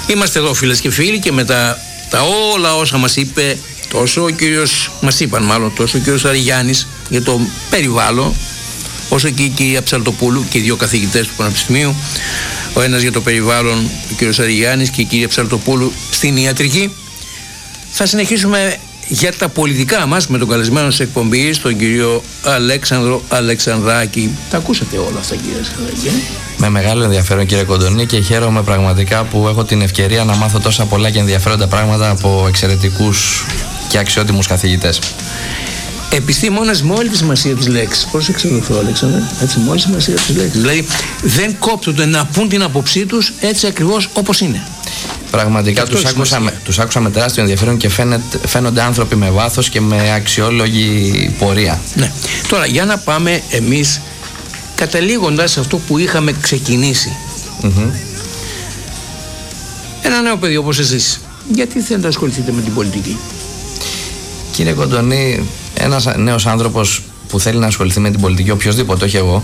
Είμαστε εδώ, φίλες και φίλοι, και μετά τα όλα όσα μας είπε τόσο ο κύριος, μας είπαν μάλλον τόσο ο κύριος Αριγιάννης για το περιβάλλον, όσο και η κυρία Ψαλτοπούλου και οι δύο καθηγητές του Πανεπιστημίου, ο ένας για το περιβάλλον ο κύριος Αριγιάννης και η κυρία Ψαλτοπούλου στην ιατρική. Θα συνεχίσουμε για τα πολιτικά μας με τον καλεσμένο της εκπομπής, τον κύριο Αλέξανδρο Αλεξανδράκη. Τα ακούσατε όλα αυτά, κύριε Αλεξανδράκη? Με μεγάλο ενδιαφέρον, κύριε Κοντονή, και χαίρομαι πραγματικά που έχω την ευκαιρία να μάθω τόσα πολλά και ενδιαφέροντα πράγματα από εξαιρετικούς και αξιότιμους καθηγητές. Επιστήμονας με όλη τη σημασία της λέξης. Πρόσεξε εδώ, Αλέξανδρε. Έτσι, με όλη τη σημασία της λέξης. Δηλαδή, δεν κόπτονται να πούν την άποψή τους έτσι ακριβώς όπως είναι. Πραγματικά τους άκουσα με τεράστιο ενδιαφέρον και φαίνονται άνθρωποι με βάθος και με αξιόλογη πορεία. Ναι. Τώρα, για να πάμε εμείς καταλήγοντας σε αυτό που είχαμε ξεκινήσει. Ένα νέο παιδί όπως εσείς, γιατί θέλετε να ασχοληθείτε με την πολιτική? Κύριε Κοντονή, ένας νέος άνθρωπος που θέλει να ασχοληθεί με την πολιτική, οποιοδήποτε, όχι εγώ,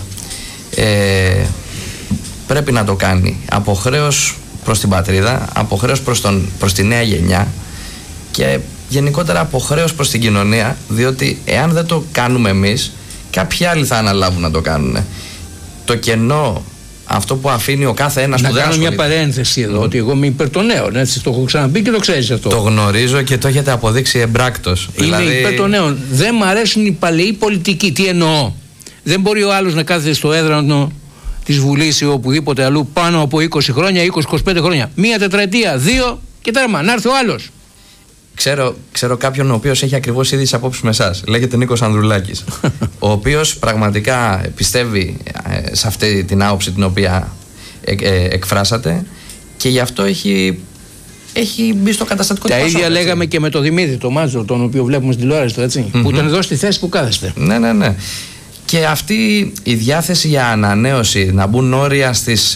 πρέπει να το κάνει από χρέος προς την πατρίδα, από χρέος προς τη νέα γενιά και γενικότερα από χρέος προς την κοινωνία, διότι εάν δεν το κάνουμε εμείς, κάποιοι άλλοι θα αναλάβουν να το κάνουν. Το κενό, αυτό που αφήνει ο κάθε ένας που δεν ασχολείται. Να κάνω μια παρένθεση εδώ, ότι εγώ είμαι υπέρ των νέων, έτσι, το έχω ξαναπεί και το ξέρεις αυτό. Το γνωρίζω και το έχετε αποδείξει εμπράκτος. Είμαι υπέρ των νέων. Δεν μου αρέσουν οι παλαιοί πολιτικοί. Τι εννοώ? Δεν μπορεί ο άλλος να κάθεται στο έδρανο της Βουλής ή οπουδήποτε αλλού πάνω από 20 χρόνια, 20-25 χρόνια. Μία τετραετία, 2 και τέρμα. Να έρθει ο άλλος. Ξέρω κάποιον ο οποίος έχει ακριβώς ίδιες απόψεις με εσάς. Λέγεται Νίκος Ανδρουλάκης. Ο οποίος πραγματικά πιστεύει σε αυτή την άποψη την οποία εκφράσατε και γι' αυτό έχει μπει στο καταστατικό του Πασόκ. Τα ίδια λέγαμε και με τον Δημήτρη, τον Μάτζο, τον οποίο βλέπουμε στην τηλεόραση, έτσι. Που τον εδώ στη θέση που κάθεστε. Ναι. Και αυτή η διάθεση για ανανέωση, να μπουν όρια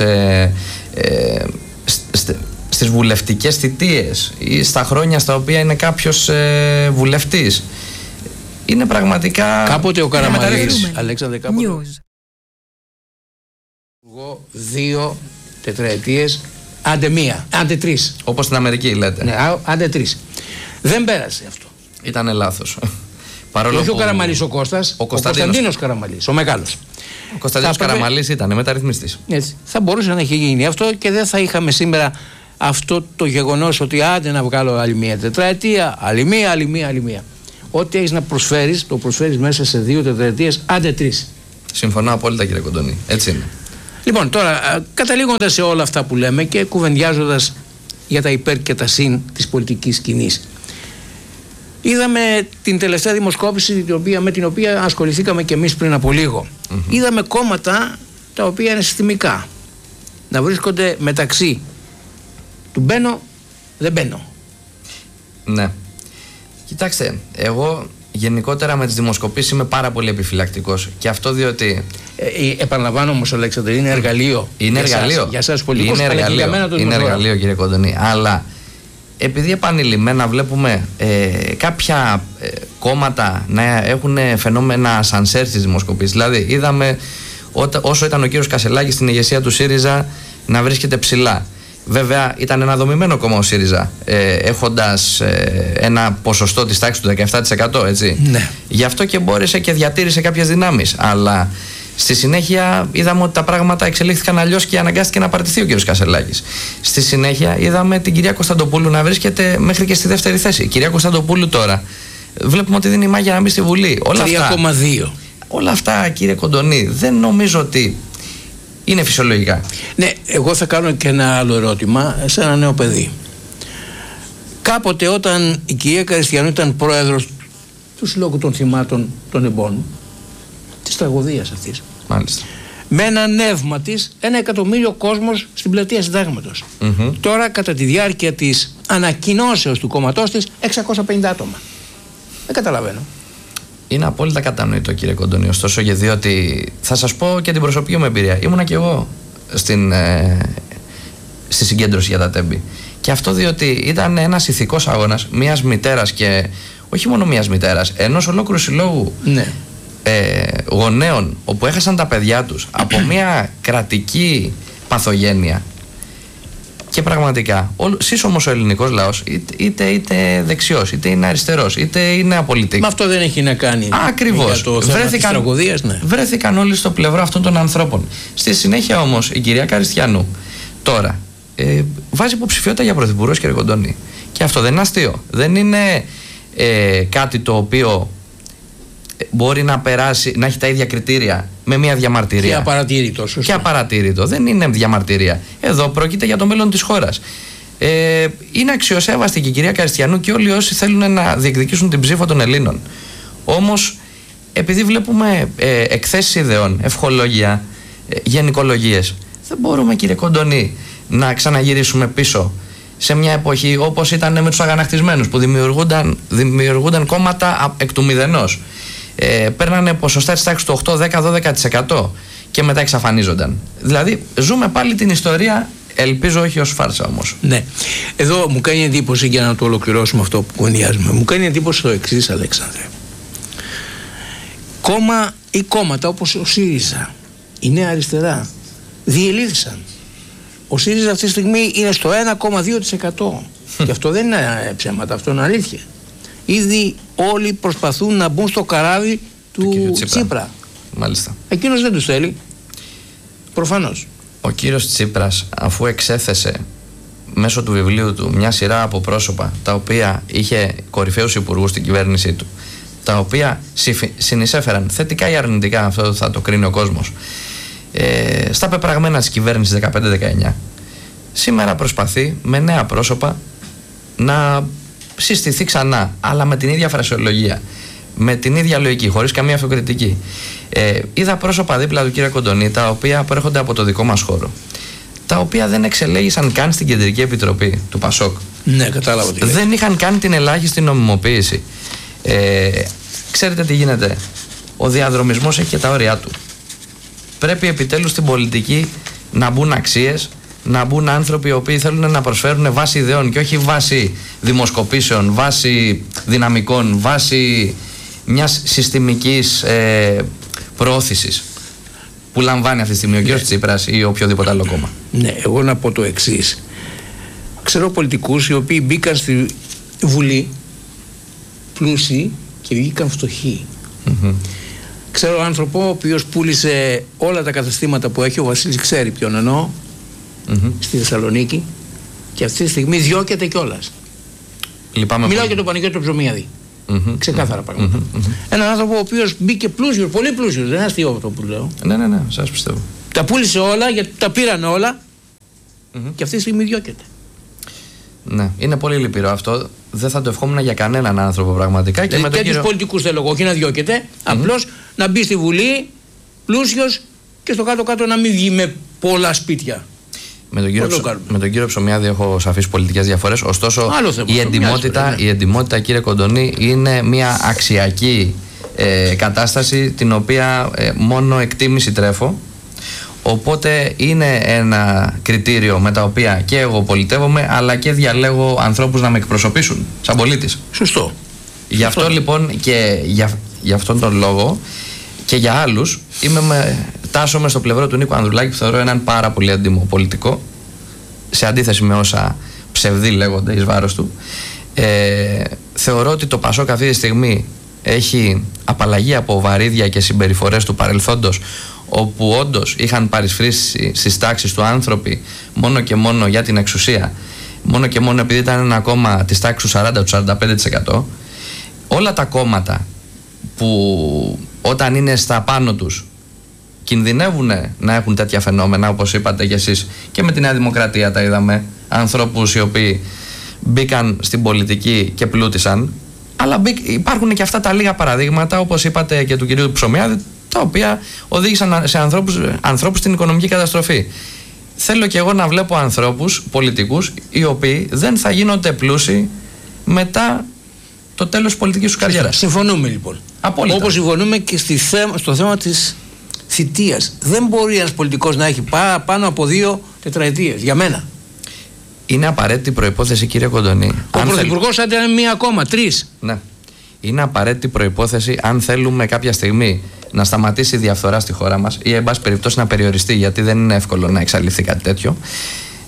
στις βουλευτικές θητείες ή στα χρόνια στα οποία είναι κάποιος βουλευτής, είναι πραγματικά... Κάποτε ο Καραμανλής, Αλέξανδρε, κάποτε εγώ 2 τετραετίες, άντε 1, άντε 3. Όπως στην Αμερική λέτε. Ναι, άντε 3. Δεν πέρασε αυτό. Ήτανε λάθος. Όχι ο Καραμανλής ο Κώστας, ο Κωνσταντίνος Καραμανλής, ο μεγάλος. Ο Κωνσταντίνος Καραμανλής ήταν μεταρρυθμιστής. Έτσι. Θα μπορούσε να έχει γίνει αυτό και δεν θα είχαμε σήμερα αυτό το γεγονός ότι άντε να βγάλω άλλη μία τετραετία, άλλη μία. Ό,τι έχεις να προσφέρεις, το προσφέρεις μέσα σε 2 τετραετίες, άντε 3. Συμφωνώ απόλυτα, κύριε Κοντονή. Έτσι είναι. Λοιπόν, τώρα καταλήγοντας σε όλα αυτά που λέμε και κουβεντιάζοντας για τα υπέρ και τα συν της πολιτικής σκηνής, είδαμε την τελευταία δημοσκόπηση με την οποία ασχοληθήκαμε και εμείς πριν από λίγο. Είδαμε κόμματα τα οποία είναι συστημικά να βρίσκονται μεταξύ του μπαίνω, δεν μπαίνω. Ναι. Κοιτάξτε, εγώ γενικότερα με τις δημοσκοπήσεις είμαι πάρα πολύ επιφυλακτικός. Και αυτό διότι... επαναλαμβάνω όμως, Αλέξανδρε, είναι εργαλείο. Είναι εργαλείο. Για εσάς πολιτικούς, είναι εργαλείο, κύριε Κοντονή. Αλλά επειδή επανειλημμένα βλέπουμε κάποια κόμματα να έχουν φαινόμενα σανσέρ στις δημοσκοπήσεις. Δηλαδή, είδαμε όσο ήταν ο κύριος Κασελάκης στην ηγεσία του ΣΥΡΙΖΑ να βρίσκεται ψηλά. Βέβαια ήταν ένα δομημένο κόμμα ο ΣΥΡΙΖΑ, έχοντας ένα ποσοστό της τάξης του 17%, έτσι. Ναι. Γι' αυτό και μπόρεσε και διατήρησε κάποιες δυνάμεις. Αλλά στη συνέχεια είδαμε ότι τα πράγματα εξελίχθηκαν αλλιώς και αναγκάστηκε να παρτιθεί ο κύριος Κασελάκης. Στη συνέχεια είδαμε την κυρία Κωνσταντοπούλου να βρίσκεται μέχρι και στη δεύτερη θέση. Η κυρία Κωνσταντοπούλου τώρα βλέπουμε ότι δίνει μάγια να μπει στη Βουλή. 3,2. Όλα αυτά, κύριε Κοντονή, δεν νομίζω ότι είναι φυσιολογικά. Ναι, εγώ θα κάνω και ένα άλλο ερώτημα σε ένα νέο παιδί. Κάποτε όταν η κυρία Καριστιανού ήταν πρόεδρος του Συλλόγου των Θυμάτων των Εμπών, της τραγωδίας αυτής, μάλιστα, με ένα νεύμα της 1 εκατομμύριο κόσμος στην πλατεία Συντάγματος. Τώρα κατά τη διάρκεια της ανακοινώσεως του κόμματός της 650 άτομα. Δεν καταλαβαίνω. Είναι απόλυτα κατανοητό, κύριε Κοντονή. Ωστόσο, διότι θα σας πω και την προσωπική μου εμπειρία. Ήμουνα και εγώ στη συγκέντρωση για τα Τέμπη. Και αυτό διότι ήταν ένας ηθικός αγώνας μιας μητέρας και όχι μόνο μιας μητέρας, ενός ολόκληρου συλλόγου γονέων, όπου έχασαν τα παιδιά τους από μια κρατική παθογένεια. Και πραγματικά, εσείς όμως ο ελληνικός λαός, είτε δεξιός, είτε είναι αριστερός, είτε είναι απολυτικός. Μα αυτό δεν έχει να κάνει. Ακριβώς. Για το θέμα της τραγωδίας, ναι. Βρέθηκαν όλοι στο πλευρό αυτών των ανθρώπων. Στη συνέχεια όμως η κυρία Καριστιανού τώρα βάζει υποψηφιότητα για πρωθυπουργός, κύριε Κοντονή. Και αυτό δεν είναι αστείο. Δεν είναι κάτι το οποίο μπορεί να περάσει, να έχει τα ίδια κριτήρια με μια διαμαρτυρία. Και απαρατήρητο, σωστό. Και απαρατήρητο. Δεν είναι διαμαρτυρία. Εδώ πρόκειται για το μέλλον της χώρας. Είναι αξιοσέβαστη και η κυρία Καριστιανού και όλοι όσοι θέλουν να διεκδικήσουν την ψήφο των Ελλήνων. Όμως, επειδή βλέπουμε εκθέσεις ιδεών, ευχολόγια, γενικολογίες, δεν μπορούμε, κύριε Κοντονή, να ξαναγυρίσουμε πίσω σε μια εποχή όπως ήταν με τους αγανακτισμένους, που δημιουργούνταν κόμματα εκ του μηδενός. Παίρνανε ποσοστά της τάξης του 8, 10, 12% και μετά εξαφανίζονταν. Δηλαδή ζούμε πάλι την ιστορία, ελπίζω όχι ως φάρσα όμως. Ναι. Εδώ μου κάνει εντύπωση, για να το ολοκληρώσουμε αυτό που γωνιάζουμε, μου κάνει εντύπωση το εξής, Αλέξανδρε. Κόμμα ή κόμματα όπως ο ΣΥΡΙΖΑ, η Νέα Αριστερά, διελύθησαν. Ο ΣΥΡΙΖΑ αυτή τη στιγμή είναι στο 1,2%. Και αυτό δεν είναι ψέματα, αυτό είναι αλήθεια. Ήδη όλοι προσπαθούν να μπουν στο καράβι του Τσίπρα. Μάλιστα. Εκείνος δεν τους θέλει. Προφανώς. Ο κύριος Τσίπρας, αφού εξέθεσε μέσω του βιβλίου του μια σειρά από πρόσωπα τα οποία είχε κορυφαίους υπουργούς στην κυβέρνησή του, τα οποία συνεισέφεραν θετικά ή αρνητικά, αυτό θα το κρίνει ο κόσμος, στα πεπραγμένα της κυβέρνησης 15-19, σήμερα προσπαθεί με νέα πρόσωπα να συστηθεί ξανά, αλλά με την ίδια φρασιολογία, με την ίδια λογική, χωρίς καμία αυτοκριτική. Είδα πρόσωπα δίπλα του, κύριε Κοντονή, τα οποία προέρχονται από το δικό μας χώρο, τα οποία δεν εξελέγησαν καν στην Κεντρική Επιτροπή του ΠΑΣΟΚ. Ναι, κατάλαβα τι. Δεν είχαν καν την ελάχιστη νομιμοποίηση. Ξέρετε τι γίνεται? Ο διαδρομισμός έχει και τα όρια του. Πρέπει επιτέλους στην πολιτική να μπουν αξίες, να μπουν άνθρωποι οι οποίοι θέλουν να προσφέρουν βάση ιδεών και όχι βάση δημοσκοπήσεων, βάση δυναμικών, βάση μιας συστημικής προώθησης που λαμβάνει αυτή τη στιγμή ο κ. Τσίπρας ή οποιοδήποτε άλλο κόμμα. Ναι, εγώ να πω το εξής. Ξέρω πολιτικούς οι οποίοι μπήκαν στη Βουλή πλούσιοι και βγήκαν φτωχοί. Ξέρω άνθρωπο ο οποίος πούλησε όλα τα καταστήματα που έχει, ο Βασίλης ξέρει ποιον εννοώ, στη Θεσσαλονίκη, και αυτή τη στιγμή διώκεται κιόλας. Μιλάω για το πανηγύρι του Ψωμιάδη. Ξεκάθαρα πράγματα. Έναν άνθρωπο ο οποίος μπήκε πλούσιος, πολύ πλούσιος, δεν είναι αστείο αυτό που λέω. Ναι, σας πιστεύω. Τα πούλησε όλα, γιατί τα πήραν όλα και αυτή τη στιγμή διώκεται. Ναι, είναι πολύ λυπηρό αυτό. Δεν θα το ευχόμουν για κανέναν άνθρωπο πραγματικά. Και με τους πολιτικούς θέλω εγώ, όχι να διώκεται, απλώς να μπει στη Βουλή πλούσιος και στο κάτω-κάτω να μην βγει με πολλά σπίτια. Με τον κύριο Ψωμιάδη έχω σαφείς πολιτικές διαφορές. Ωστόσο, η εντιμότητα, κύριε Κοντονή, είναι μια αξιακή κατάσταση την οποία μόνο εκτίμηση τρέφω. Οπότε είναι ένα κριτήριο με τα οποία και εγώ πολιτεύομαι, αλλά και διαλέγω ανθρώπους να με εκπροσωπήσουν σαν πολίτης. Σωστό. Γι' αυτό λοιπόν και για αυτόν τον λόγο και για άλλους τάσσομαι στο πλευρό του Νίκου Ανδρουλάκη, που θεωρώ έναν πάρα πολύ έντιμο πολιτικό, σε αντίθεση με όσα ψευδή λέγονται εις βάρος του. Θεωρώ ότι το ΠΑΣΟΚ αυτή τη στιγμή έχει απαλλαγή από βαρύδια και συμπεριφορές του παρελθόντος, όπου όντως είχαν παρισφρήσει στις τάξεις του άνθρωποι μόνο και μόνο για την εξουσία, μόνο και μόνο επειδή ήταν ένα κόμμα της τάξης του 40-45%. Όλα τα κόμματα που όταν είναι στα πάνω τους κινδυνεύουν να έχουν τέτοια φαινόμενα, όπως είπατε κι εσείς, και με τη Νέα Δημοκρατία τα είδαμε, ανθρώπους οι οποίοι μπήκαν στην πολιτική και πλούτησαν, αλλά υπάρχουν και αυτά τα λίγα παραδείγματα, όπως είπατε και του κυρίου Ψωμιάδη, τα οποία οδήγησαν σε ανθρώπους στην οικονομική καταστροφή. Θέλω και εγώ να βλέπω ανθρώπους, πολιτικούς, οι οποίοι δεν θα γίνονται πλούσιοι μετά το τέλος της πολιτικής του καριέρας. Συμφωνούμε λοιπόν. Απόλυτα. Όπως συμφωνούμε και στο θέμα της θητείας. Δεν μπορεί ένας πολιτικός να έχει πάνω από 2 τετραετίες, για μένα. Είναι απαραίτητη προϋπόθεση, κύριε Κοντονή. Ο πρωθυπουργός αν ήταν μία ακόμα, 3. Ναι. Είναι απαραίτητη προϋπόθεση αν θέλουμε κάποια στιγμή να σταματήσει η διαφθορά στη χώρα μας ή εν πάση περιπτώσει να περιοριστεί, γιατί δεν είναι εύκολο να εξαλειφθεί κάτι τέτοιο.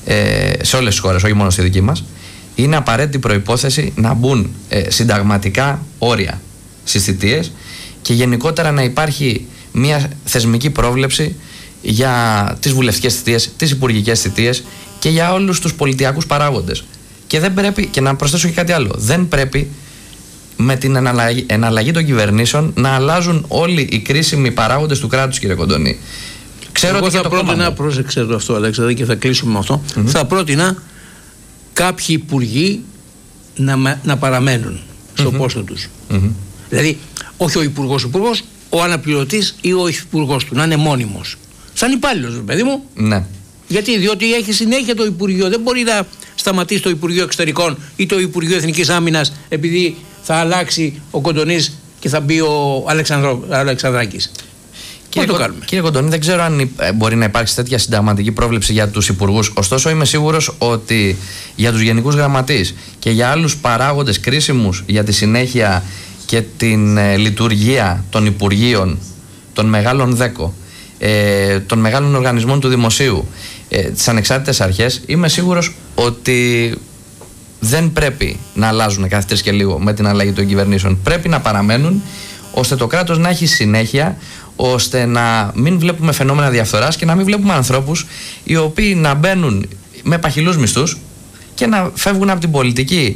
σε όλες τις χώρες, όχι μόνο στη δική μας, είναι απαραίτητη προϋπόθεση να μπουν συνταγματικά όρια στις θητείες και γενικότερα να υπάρχει μια θεσμική πρόβλεψη για τις βουλευτικές θητείες, τις υπουργικές θητείες και για όλους τους πολιτιακούς παράγοντες. Και δεν πρέπει, και να προσθέσω και κάτι άλλο, δεν πρέπει με την εναλλαγή των κυβερνήσεων να αλλάζουν όλοι οι κρίσιμοι παράγοντες του κράτους, κύριε Κοντονή. Ξέρω ότι θα πρότεινα, πρόσεξε το αυτό, Αλέξανδρε, και θα κλείσουμε με αυτό. Θα πρότεινα κάποιοι υπουργοί να παραμένουν στο πόστο τους. Δηλαδή, όχι ο υπουργός, ο αναπληρωτής ή ο υφυπουργός του, να είναι μόνιμος. Σαν υπάλληλος, παιδί μου. Ναι. Γιατί, διότι έχει συνέχεια το Υπουργείο. Δεν μπορεί να σταματήσει το Υπουργείο Εξωτερικών ή το Υπουργείο Εθνικής Άμυνας επειδή θα αλλάξει ο Κοντονής και θα μπει ο Αλεξανδράκης. Κύριε Κοντονή, δεν ξέρω αν μπορεί να υπάρξει τέτοια συνταγματική πρόβλεψη για τους υπουργούς. Ωστόσο, είμαι σίγουρος ότι για τους γενικούς γραμματείς και για άλλους παράγοντες κρίσιμους για τη συνέχεια και την λειτουργία των υπουργείων, των μεγάλων ΔΕΚΟ, των μεγάλων οργανισμών του δημοσίου, τις ανεξάρτητες αρχές, είμαι σίγουρος ότι δεν πρέπει να αλλάζουν κάθε 3 και λίγο με την αλλαγή των κυβερνήσεων. Πρέπει να παραμένουν ώστε το κράτος να έχει συνέχεια, ώστε να μην βλέπουμε φαινόμενα διαφθοράς και να μην βλέπουμε ανθρώπους οι οποίοι να μπαίνουν με παχυλούς μισθούς και να φεύγουν από την πολιτική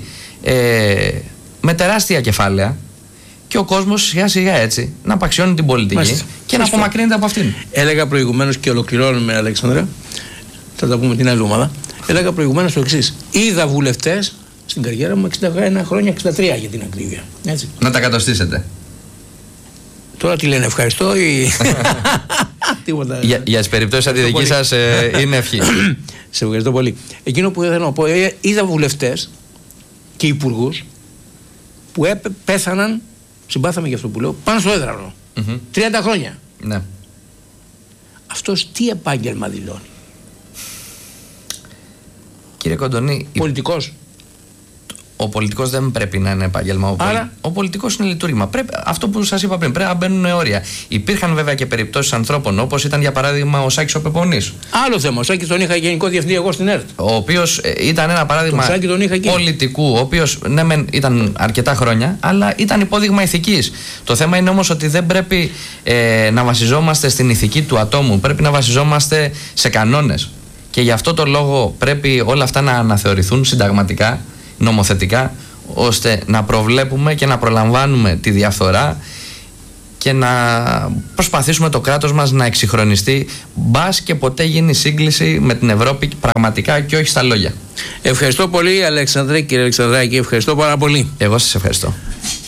με τεράστια κεφάλαια και ο κόσμος σιγά σιγά έτσι να απαξιώνει την πολιτική και να απομακρύνεται από αυτήν. Έλεγα προηγουμένως και ολοκληρώνουμε, Αλέξανδρε, θα τα πούμε την άλλη εβδομάδα. Έλεγα προηγουμένως το εξής: είδα βουλευτές στην καριέρα μου 61 χρόνια, 63 για την ακρίβεια. Έτσι. Να τα κατοστήσετε. Τώρα τι λένε, ευχαριστώ ή... Τίποτα. Για τις περιπτώσεις σαν τη δική σας είναι ευχή. Σε ευχαριστώ πολύ. Εκείνο που ήθελα να πω, είδα βουλευτές και υπουργούς που πέθαναν, συμπάθαμε για αυτό που λέω, πάνω στο έδρανο. 30 χρόνια. Ναι. Αυτός τι επάγγελμα δηλώνει? Κύριε Κοντονή, πολιτικός. Ο πολιτικός δεν πρέπει να είναι επάγγελμα. Ο πολιτικός είναι λειτουργήμα. Αυτό που σας είπα πριν, πρέπει να μπαίνουν όρια. Υπήρχαν βέβαια και περιπτώσεις ανθρώπων, όπως ήταν για παράδειγμα ο Σάκης ο Πεπονής. Άλλο θέμα. Ο Σάκης τον είχα γενικό διευθυντή εγώ στην ΕΡΤ. Ο οποίος ήταν ένα παράδειγμα πολιτικού, ο οποίος ναι, ήταν αρκετά χρόνια, αλλά ήταν υπόδειγμα ηθικής. Το θέμα είναι όμως ότι δεν πρέπει να βασιζόμαστε στην ηθική του ατόμου. Πρέπει να βασιζόμαστε σε κανόνες. Και γι' αυτό το λόγο πρέπει όλα αυτά να αναθεωρηθούν συνταγματικά, νομοθετικά, ώστε να προβλέπουμε και να προλαμβάνουμε τη διαφθορά και να προσπαθήσουμε το κράτος μας να εξυγχρονιστεί, μπας και ποτέ γίνει σύγκληση με την Ευρώπη πραγματικά και όχι στα λόγια. Ευχαριστώ πολύ, Αλέξανδρε, κύριε Αλεξανδράκη, ευχαριστώ πάρα πολύ. Εγώ σας ευχαριστώ.